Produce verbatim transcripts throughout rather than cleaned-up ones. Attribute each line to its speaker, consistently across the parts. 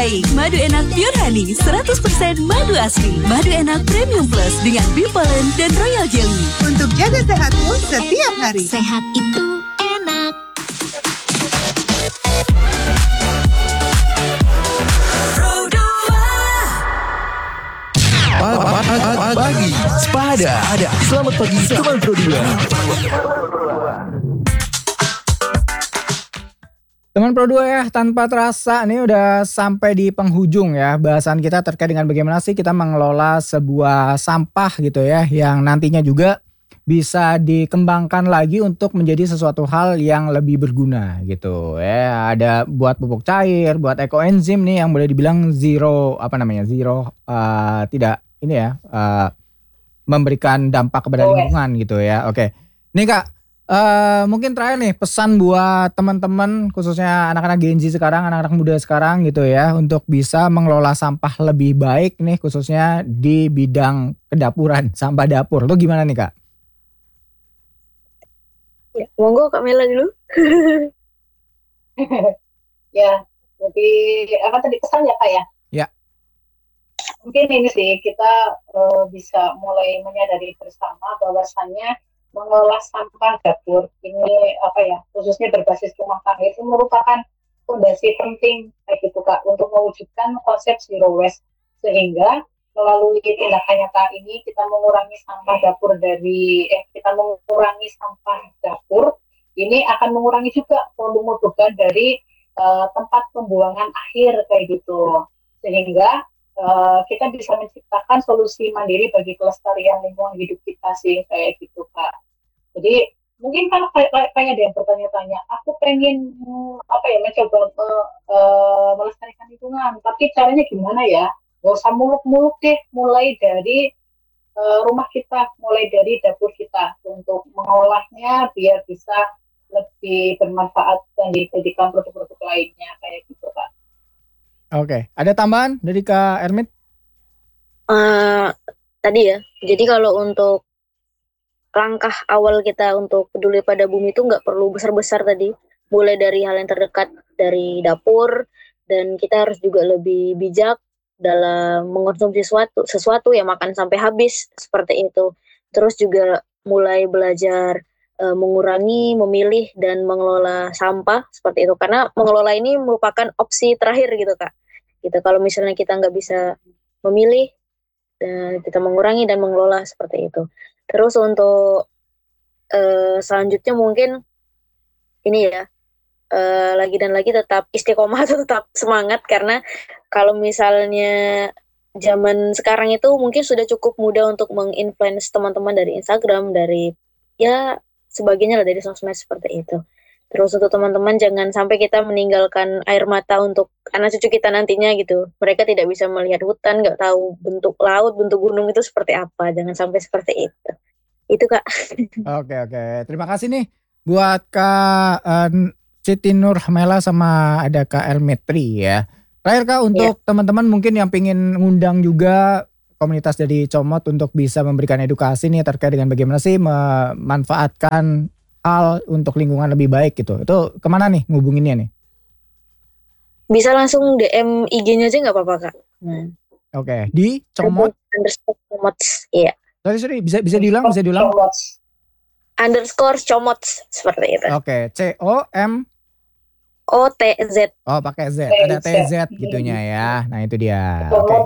Speaker 1: baik. Madu enak Pure Honey, seratus persen madu asli. Madu enak Premium Plus dengan bee pollen dan royal jelly.
Speaker 2: Untuk jaga sehatmu setiap hari.
Speaker 3: Sehat itu enak.
Speaker 4: Pagi Sepada. Selamat pagi teman Pro dua.
Speaker 5: Teman Pro dua ya, tanpa terasa nih udah sampai di penghujung ya bahasan kita terkait dengan bagaimana sih kita mengelola sebuah sampah gitu ya, yang nantinya juga bisa dikembangkan lagi untuk menjadi sesuatu hal yang lebih berguna gitu ya. Ada buat pupuk cair, buat ekoenzim nih yang boleh dibilang zero apa namanya zero uh, tidak ini ya uh, memberikan dampak kepada lingkungan gitu ya. Oke, nih Kak, uh, mungkin terakhir nih pesan buat teman-teman khususnya anak-anak Gen Z sekarang, anak-anak muda sekarang gitu ya, untuk bisa mengelola sampah lebih baik nih khususnya di bidang kedapuran, sampah dapur. Lo gimana nih Kak?
Speaker 6: Ya, monggo Kak Mela dulu.
Speaker 7: Ya, jadi apa tadi pesan ya Kak ya?
Speaker 5: Ya.
Speaker 7: Mungkin ini sih kita uh, bisa mulai menyadari bersama bahwasannya mengelola sampah dapur ini apa ya, khususnya berbasis rumah tangga itu merupakan fondasi penting kayak gitu Kak untuk mewujudkan konsep zero waste, sehingga melalui tindakan nyata ini kita mengurangi sampah dapur dari eh kita mengurangi sampah dapur ini akan mengurangi juga volume beban dari uh, tempat pembuangan akhir kayak gitu, sehingga uh, kita bisa menciptakan solusi mandiri bagi kelestarian lingkungan hidup kita sih kayak gitu Kak. Jadi mungkin kan kayak kayak kayak ada yang bertanya-tanya, aku pengen hmm, apa ya mencoba uh, uh, melestarikan lingkungan, tapi caranya gimana ya? Gak usah muluk-muluk deh, mulai dari uh, rumah kita, mulai dari dapur kita untuk mengolahnya biar bisa lebih bermanfaat dan dijadikan produk-produk lainnya kayak gitu Kak.
Speaker 5: Oke, ada tambahan dari Kak Ermit?
Speaker 6: Uh, tadi ya, jadi kalau untuk langkah awal kita untuk peduli pada bumi itu nggak perlu besar-besar tadi, mulai dari hal yang terdekat dari dapur, dan kita harus juga lebih bijak dalam mengkonsumsi sesuatu, sesuatu yang makan sampai habis seperti itu. Terus juga mulai belajar e, mengurangi, memilih dan mengelola sampah seperti itu. Karena mengelola ini merupakan opsi terakhir gitu Kak. Gitu kalau misalnya kita nggak bisa memilih, e, kita mengurangi dan mengelola seperti itu. Terus untuk e, selanjutnya mungkin ini ya. Uh, lagi dan lagi tetap istiqomah atau tetap semangat, karena kalau misalnya zaman sekarang itu mungkin sudah cukup mudah untuk menginfluence teman-teman dari Instagram, dari ya sebagainya lah dari sosmed seperti itu. Terus untuk teman-teman jangan sampai kita meninggalkan air mata untuk anak cucu kita nantinya gitu. Mereka tidak bisa melihat hutan, nggak tahu bentuk laut, bentuk gunung itu seperti apa. Jangan sampai seperti itu. Itu Kak.
Speaker 5: Oke oke, terima kasih nih buat Kak uh, Siti Nur Mela sama ada Kak Elmetri ya. Terakhir Kak, untuk yeah. teman-teman mungkin yang pengen ngundang juga komunitas dari Comot untuk bisa memberikan edukasi nih terkait dengan bagaimana sih memanfaatkan hal untuk lingkungan lebih baik gitu. Itu kemana nih ngubunginnya nih?
Speaker 6: Bisa langsung D M I G-nya aja nggak apa-apa Kak. Hmm.
Speaker 5: Oke, okay. Di Comot.
Speaker 6: Underscore Comot, iya.
Speaker 5: Sorry sorry, bisa bisa diulang, bisa diulang.
Speaker 6: Underscore Comot seperti itu.
Speaker 5: Oke, okay. C O M
Speaker 6: O T Z.
Speaker 5: Oh pakai Z, ada T Z gitunya ya. Nah itu dia. Oke. Okay.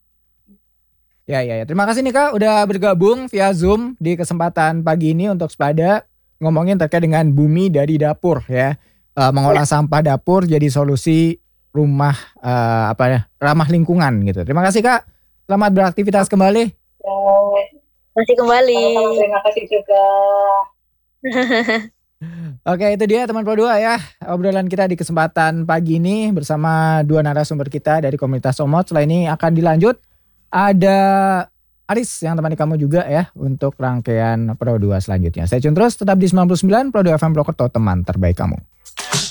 Speaker 5: Ya ya ya. Terima kasih nih Kak udah bergabung via Zoom di kesempatan pagi ini untuk Sepada ngomongin terkait dengan bumi dari dapur ya. Uh, mengolah ya. Sampah dapur jadi solusi rumah uh, apa ya ramah lingkungan gitu. Terima kasih Kak. Selamat beraktivitas kembali.
Speaker 7: Ya.
Speaker 6: Masih kembali.
Speaker 7: Terima kasih juga.
Speaker 5: Oke, itu dia teman Pro dua ya. Obrolan kita di kesempatan pagi ini bersama dua narasumber kita dari komunitas Comot. Setelah ini akan dilanjut ada Aris yang temani kamu juga ya untuk rangkaian Pro dua selanjutnya. Stay tune terus tetap di sembilan puluh sembilan Pro dua F M Purwokerto, teman terbaik kamu.